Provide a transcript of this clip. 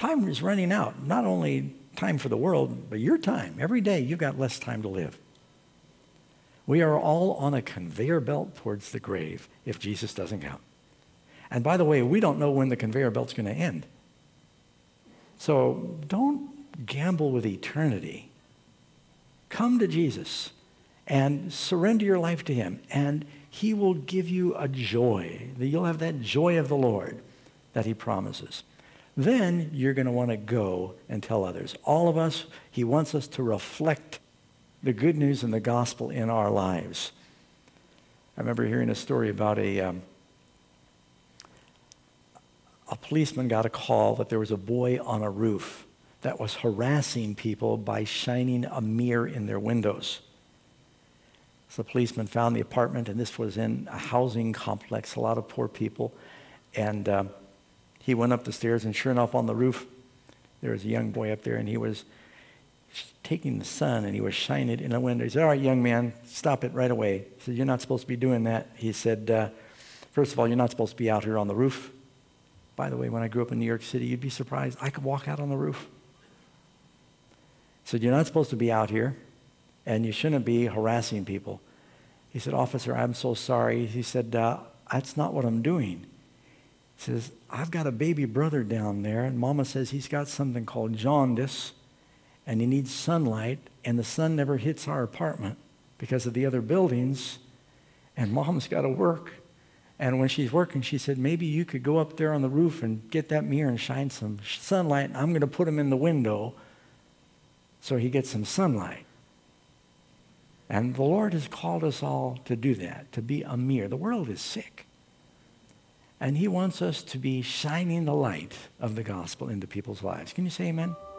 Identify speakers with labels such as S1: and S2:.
S1: time is running out. Not only time for the world, but your time. Every day you've got less time to live. We are all on a conveyor belt towards the grave if Jesus doesn't come. And by the way, we don't know when the conveyor belt's going to end. So don't gamble with eternity. Come to Jesus and surrender your life to him, and he will give you a joy. You'll have that joy of the Lord that he promises. Then you're going to want to go and tell others. All of us, he wants us to reflect the good news and the gospel in our lives. I remember hearing a story about a policeman got a call that there was a boy on a roof that was harassing people by shining a mirror in their windows. So the policeman found the apartment, and this was in a housing complex, a lot of poor people. And he went up the stairs, and sure enough, on the roof, there was a young boy up there, and he was taking the sun, and he was shining it in a window. He said, "All right, young man, stop it right away." He said, "You're not supposed to be doing that." He said, "First of all, you're not supposed to be out here on the roof. By the way, when I grew up in New York City, you'd be surprised. I could walk out on the roof." He said, "You're not supposed to be out here, and you shouldn't be harassing people." He said, "Officer, I'm so sorry." He said, "That's not what I'm doing." He says, "I've got a baby brother down there, and Mama says he's got something called jaundice, and he needs sunlight, and the sun never hits our apartment because of the other buildings, and Mom's got to work. And when she's working, she said, maybe you could go up there on the roof and get that mirror and shine some sunlight, and I'm going to put him in the window so he gets some sunlight." And the Lord has called us all to do that, to be a mirror. The world is sick. And he wants us to be shining the light of the gospel into people's lives. Can you say amen?